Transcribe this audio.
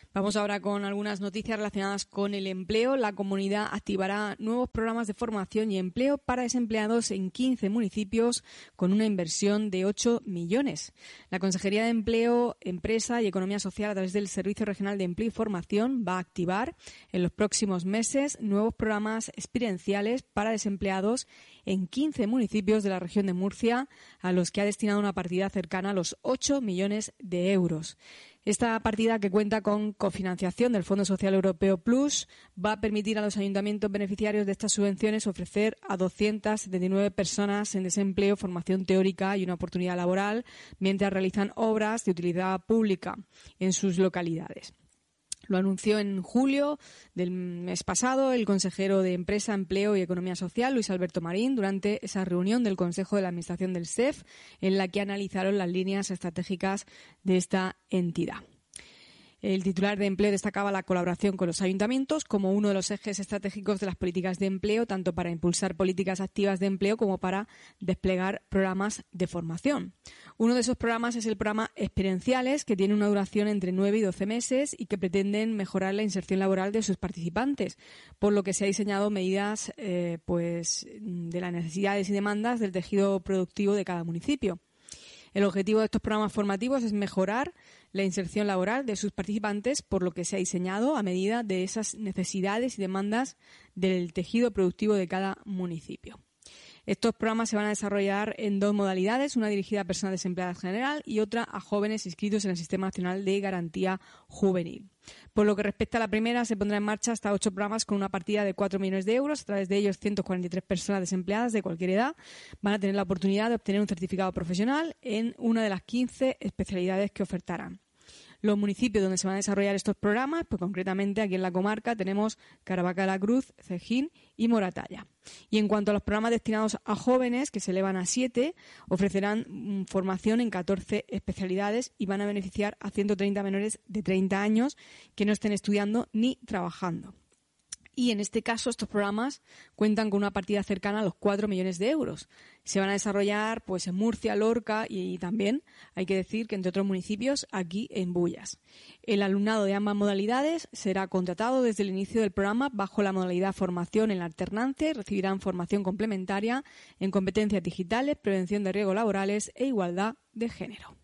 Vamos ahora con algunas noticias relacionadas con el empleo. La Comunidad activará nuevos programas de formación y empleo para desempleados en 15 municipios con una inversión de 8 millones. La Consejería de Empleo, Empresa y Economía Social, a través del Servicio Regional de Empleo y Formación, va a activar en los próximos meses nuevos programas experienciales para desempleados en 15 municipios de la región de Murcia, a los que ha destinado una partida cercana a los 8 millones de euros. Esta partida, que cuenta con cofinanciación del Fondo Social Europeo Plus, va a permitir a los ayuntamientos beneficiarios de estas subvenciones ofrecer a 279 personas en desempleo formación teórica y una oportunidad laboral mientras realizan obras de utilidad pública en sus localidades. Lo anunció en julio del mes pasado el consejero de Empresa, Empleo y Economía Social, Luis Alberto Marín, durante esa reunión del Consejo de la Administración del SEF, en la que analizaron las líneas estratégicas de esta entidad. El titular de Empleo destacaba la colaboración con los ayuntamientos como uno de los ejes estratégicos de las políticas de empleo, tanto para impulsar políticas activas de empleo como para desplegar programas de formación. Uno de esos programas es el programa Experienciales, que tiene una duración entre 9 y 12 meses y que pretenden mejorar la inserción laboral de sus participantes, por lo que se ha diseñado medidas de las necesidades y demandas del tejido productivo de cada municipio. El objetivo de estos programas formativos es mejorar la inserción laboral de sus participantes, por lo que se ha diseñado a medida de esas necesidades y demandas del tejido productivo de cada municipio. Estos programas se van a desarrollar en dos modalidades, una dirigida a personas desempleadas en general y otra a jóvenes inscritos en el Sistema Nacional de Garantía Juvenil. Por lo que respecta a la primera, se pondrá en marcha hasta 8 programas con una partida de 4 millones de euros. A través de ellos, 143 personas desempleadas de cualquier edad van a tener la oportunidad de obtener un certificado profesional en una de las 15 especialidades que ofertarán. Los municipios donde se van a desarrollar estos programas, pues concretamente aquí en la comarca tenemos Caravaca de la Cruz, Cejín y Moratalla. Y en cuanto a los programas destinados a jóvenes, que se elevan a 7, ofrecerán formación en 14 especialidades y van a beneficiar a 130 menores de 30 años que no estén estudiando ni trabajando. Y en este caso estos programas cuentan con una partida cercana a los 4 millones de euros. Se van a desarrollar pues en Murcia, Lorca y también, hay que decir que entre otros municipios, aquí en Bullas. El alumnado de ambas modalidades será contratado desde el inicio del programa bajo la modalidad formación en la alternancia y recibirán formación complementaria en competencias digitales, prevención de riesgos laborales e igualdad de género.